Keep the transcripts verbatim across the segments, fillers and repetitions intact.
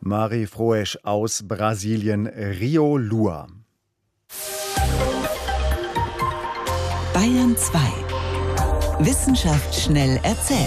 Mari Froesch aus Brasilien, Rio Lua. Bayern zwei. Wissenschaft schnell erzählt.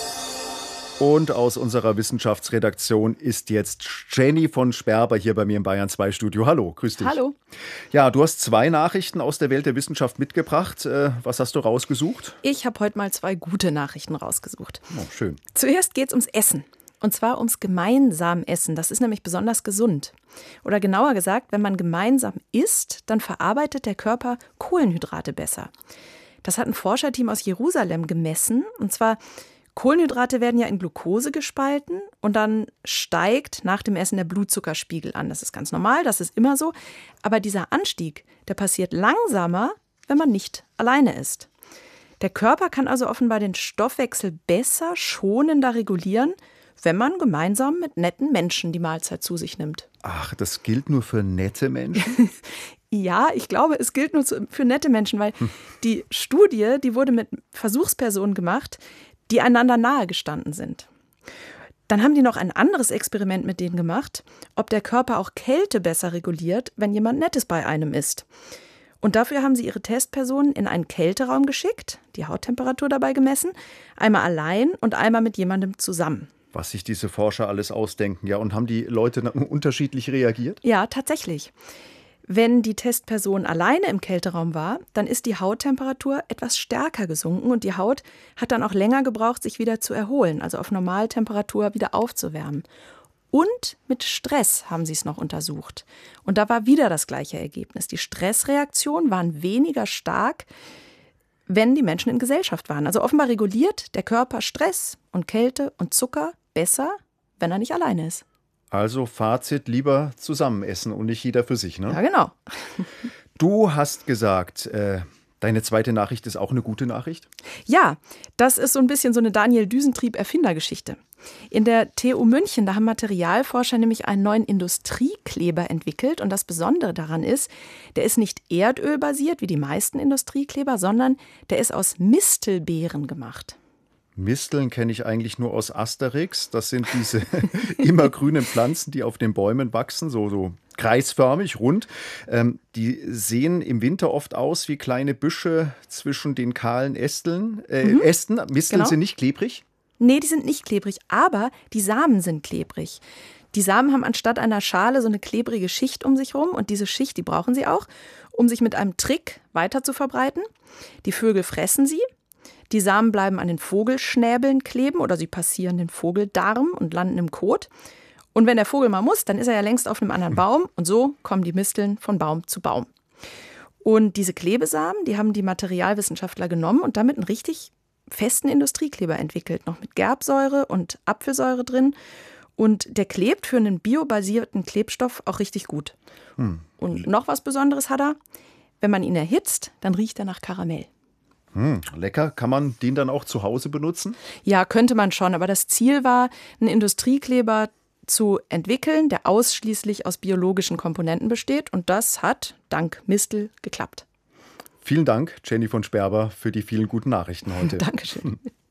Und aus unserer Wissenschaftsredaktion ist jetzt Jenny von Sperber hier bei mir im Bayern zwei Studio. Hallo, grüß dich. Hallo. Ja, du hast zwei Nachrichten aus der Welt der Wissenschaft mitgebracht. Was hast du rausgesucht? Ich habe heute mal zwei gute Nachrichten rausgesucht. Oh, schön. Zuerst geht es ums Essen. Und zwar ums gemeinsam Essen. Das ist nämlich besonders gesund. Oder genauer gesagt, wenn man gemeinsam isst, dann verarbeitet der Körper Kohlenhydrate besser. Das hat ein Forscherteam aus Jerusalem gemessen. Und zwar, Kohlenhydrate werden ja in Glucose gespalten und dann steigt nach dem Essen der Blutzuckerspiegel an. Das ist ganz normal, das ist immer so. Aber dieser Anstieg, der passiert langsamer, wenn man nicht alleine isst. Der Körper kann also offenbar den Stoffwechsel besser, schonender regulieren, wenn man gemeinsam mit netten Menschen die Mahlzeit zu sich nimmt. Ach, das gilt nur für nette Menschen? Ja, ich glaube, es gilt nur für nette Menschen, weil hm. die Studie, die wurde mit Versuchspersonen gemacht, die einander nahe gestanden sind. Dann haben die noch ein anderes Experiment mit denen gemacht, ob der Körper auch Kälte besser reguliert, wenn jemand Nettes bei einem ist. Und dafür haben sie ihre Testpersonen in einen Kälteraum geschickt, die Hauttemperatur dabei gemessen, einmal allein und einmal mit jemandem zusammen. Was sich diese Forscher alles ausdenken, ja, und haben die Leute unterschiedlich reagiert? Ja, tatsächlich. Wenn die Testperson alleine im Kälteraum war, dann ist die Hauttemperatur etwas stärker gesunken und die Haut hat dann auch länger gebraucht, sich wieder zu erholen, also auf Normaltemperatur wieder aufzuwärmen. Und mit Stress haben sie es noch untersucht. Und da war wieder das gleiche Ergebnis. Die Stressreaktionen waren weniger stark, wenn die Menschen in Gesellschaft waren. Also offenbar reguliert der Körper Stress und Kälte und Zucker besser, wenn er nicht alleine ist. Also Fazit, lieber zusammen essen und nicht jeder für sich, ne? Ja, genau. Du hast gesagt, äh, deine zweite Nachricht ist auch eine gute Nachricht? Ja, das ist so ein bisschen so eine Daniel Düsentrieb-Erfindergeschichte. In der T U München, da haben Materialforscher nämlich einen neuen Industriekleber entwickelt. Und das Besondere daran ist, der ist nicht erdölbasiert wie die meisten Industriekleber, sondern der ist aus Mistelbeeren gemacht. Misteln kenne ich eigentlich nur aus Asterix. Das sind diese immergrünen Pflanzen, die auf den Bäumen wachsen, so, so kreisförmig, rund. Ähm, die sehen im Winter oft aus wie kleine Büsche zwischen den kahlen Ästeln, äh, mhm. Ästen. Misteln genau. sind nicht klebrig? Nee, die sind nicht klebrig, aber die Samen sind klebrig. Die Samen haben anstatt einer Schale so eine klebrige Schicht um sich rum und diese Schicht, die brauchen sie auch, um sich mit einem Trick weiter zu verbreiten. Die Vögel fressen sie. Die Samen bleiben an den Vogelschnäbeln kleben oder sie passieren den Vogeldarm und landen im Kot. Und wenn der Vogel mal muss, dann ist er ja längst auf einem anderen Baum und so kommen die Misteln von Baum zu Baum. Und diese Klebesamen, die haben die Materialwissenschaftler genommen und damit einen richtig festen Industriekleber entwickelt, noch mit Gerbsäure und Apfelsäure drin. Und der klebt für einen biobasierten Klebstoff auch richtig gut. Hm. Und noch was Besonderes hat er, wenn man ihn erhitzt, dann riecht er nach Karamell. Hm, lecker. Kann man den dann auch zu Hause benutzen? Ja, könnte man schon. Aber das Ziel war, einen Industriekleber zu entwickeln, der ausschließlich aus biologischen Komponenten besteht. Und das hat, dank Mistel, geklappt. Vielen Dank, Jenny von Sperber, für die vielen guten Nachrichten heute. Dankeschön.